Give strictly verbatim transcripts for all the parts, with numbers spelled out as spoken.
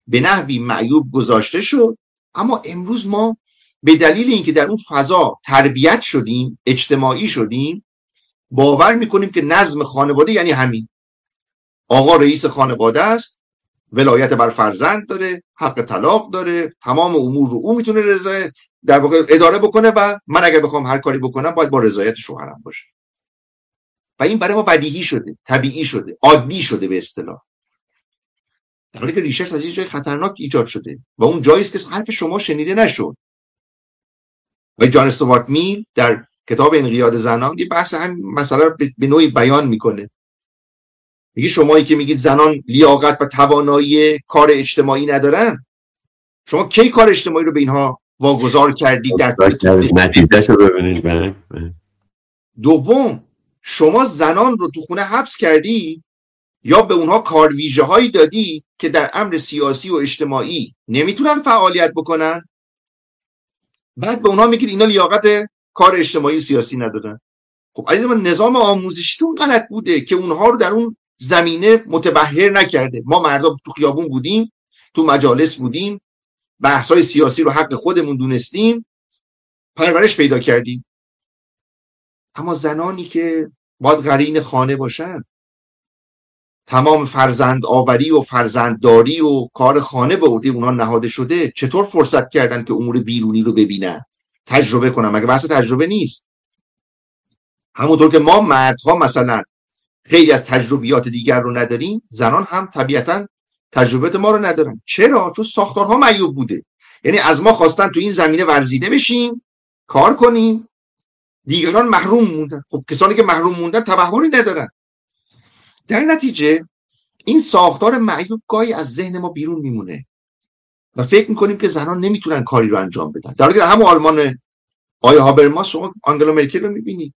به نحوی معیوب گذاشته شد. اما امروز ما به دلیل اینکه در اون فضا تربیت شدیم، اجتماعی شدیم، باور میکنیم که نظم خانواده یعنی همین. آقا رئیس خانواده است، ولایت بر فرزند داره، حق طلاق داره، تمام امور رو او میتونه رضایت در واقع اداره بکنه و من اگر بخوام هر کاری بکنم باید با رضایت شوهرم باشه. و این برای ما بدیهی شده، طبیعی شده، عادی شده به اصطلاح. در حالی که ریشش از یه جای خطرناک ایجاد شده و اون جایی است که حرف شما شنیده نشد. و جان استوارت میل در کتاب انقیاد زنان یه بحث هم مسئله به نوعی بیان میکنه. میگه شمایی که میگید زنان لیاقت و توانایی کار اجتماعی ندارن، شما کی کار اجتماعی رو به اینها واگذار کردید؟ در نتیجه‌شو ببینید. دوم، شما زنان رو تو خونه حبس کردی یا به اونها کار ویژه هایی دادی که در امر سیاسی و اجتماعی نمیتونن فعالیت بکنن، بعد به اونها میگید اینا لیاقت کار اجتماعی سیاسی ندارن. خب عزیز من، نظام آموزشیتون غلط بوده که اونها رو در اون زمینه متبحر نکرده. ما مردم تو خیابون بودیم، تو مجالس بودیم، بحث‌های سیاسی رو حق خودمون دونستیم، پرورش پیدا کردیم. اما زنانی که باید قرین خانه باشن، تمام فرزند آوری و فرزندداری و کار خانه به عهده اونها نهاده شده، چطور فرصت کردن که امور بیرونی رو ببینن، تجربه کنن؟ مگه بحث تجربه نیست؟ همونطور که ما مردها مثلا خیلی از تجربیات دیگر رو نداریم، زنان هم طبیعتاً تجربیات ما رو ندارن. چرا؟ چون ساختارها معیوب بوده. یعنی از ما خواستن تو این زمینه ورزیده بشیم، کار کنیم، دیگران محروم موندن. خب کسانی که محروم موندن تبحری ندارن. در نتیجه این ساختار معیوب گاهی از ذهن ما بیرون میمونه و فکر میکنیم که زنان نمیتونن کاری رو انجام بدن. در حالی که همون آلمان آیا هابرماس، شما آنگلا مرکل رو میبینید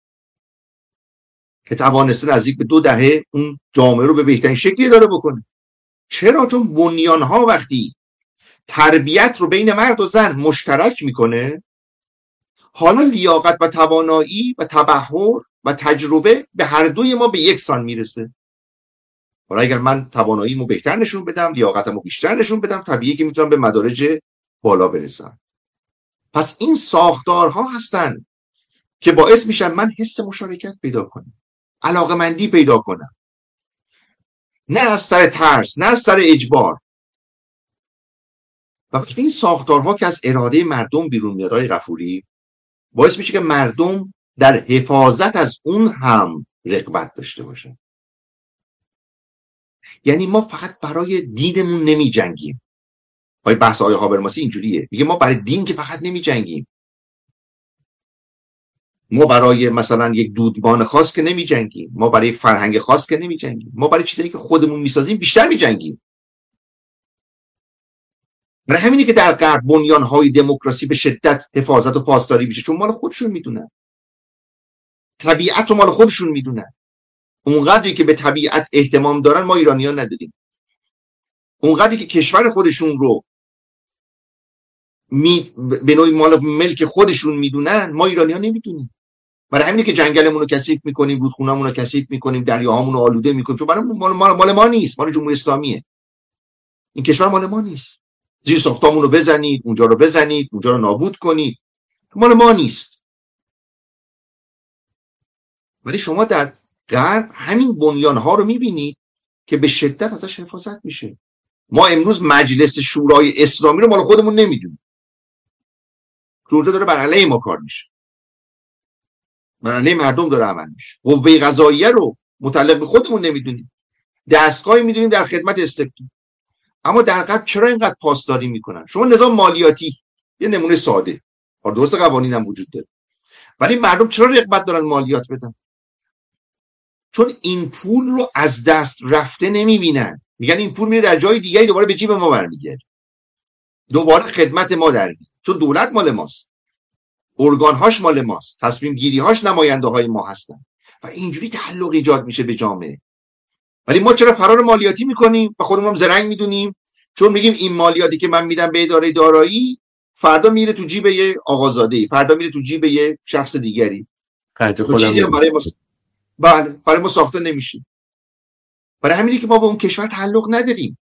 که توانسته نزدیک به دو دهه اون جامعه رو به بهترین شکلی اداره بکنه. چرا؟ چون بنیانها وقتی تربیت رو بین مرد و زن مشترک میکنه، حالا لیاقت و توانایی و تبحر و تجربه به هر دوی ما به یک سان میرسه. حالا اگر من تواناییمو بهتر نشون بدم، لیاقتمو بیشتر نشون بدم، طبیعیه که میتونم به مدارج بالا برسم. پس این ساختارها هستن که باعث میشن من حس مشارکت پیدا کنم، علاقمندی پیدا کنم، نه از سر ترس، نه از سر اجبار. و وقتی این ساختارها که از اراده مردم بیرون میاد آقای غفوری، باعث میشه که مردم در حفاظت از اون هم رغبت داشته باشن. یعنی ما فقط برای دینمون نمی جنگیم. های بحث آقای هابرماسی اینجوریه، میگه ما برای دین که فقط نمی جنگیم، ما برای مثلا یک دودمان خاص که نمی جنگیم، ما برای یک فرهنگ خاص که نمی جنگیم، ما برای چیزایی که خودمون میسازیم بیشتر می جنگیم. برای همینه که در غرب بنیانهای دموکراسی به شدت حفاظت و پاسداری میشه، چون مال خودشون میدونن، طبیعت رو مال خودشون میدونن. اونقدری که به طبیعت اهتمام دارن ما ایرانیان نداریم. اونقدری که کشور خودشون رو می... به نوعی مال ملک خودشون میدونن ما ایرانیان نمیدونیم. برای همینه که جنگلمون رو کثیف میکنیم، رودخونه‌مون رو کثیف میکنیم، دریاهامون رو آلوده میکنیم، چون برای مال مال, مال ما نیست، مال جمهوری اسلامیه. این کشور مال ما نیست. زیر ساختامون رو بزنید، اونجا رو بزنید، اونجا رو نابود کنید، مال ما نیست. ولی شما در غرب همین بنیانها رو میبینید که به شدت ازش حفاظت میشه. ما امروز مجلس شورای اسلامی رو مال خودمون نمیدونیم، که اونجا داره بر علیه ما کار میشه، بر علیه مردم داره عمل میشه. قوه قضاییه رو متعلق به خودمون نمیدونیم، دستگاهی میدونیم در خدمت استبداد. اما در غرب چرا اینقدر پاسداری میکنن؟ شما نظام مالیاتی، یه نمونه ساده، درست قوانین هم وجود داره، ولی مردم چرا رغبت دارن مالیات بدن؟ چون این پول رو از دست رفته نمیبینن. میگن این پول میره در جای دیگری، دوباره به جیب ما برمیگرده، دوباره خدمت ما در میاد، چون دولت مال ماست، ارگانهاش مال ماست، تصمیم گیری هاش نماینده های ما هستن و اینجوری تعلق ایجاد میشه به جامعه. ولی ما چرا فرار مالیاتی میکنیم و خودمون هم زرنگ میدونیم؟ چون میگیم این مالیاتی که من میدم به اداره دارایی فردا میره تو جیب یه آقازاده‌ای، فردا میره تو جیب یه شخص دیگری، خرج خودم چیزی هم برای ما بله برای ما ساخته نمیشه. برای همینه که ما با اون کشور تعلق نداریم.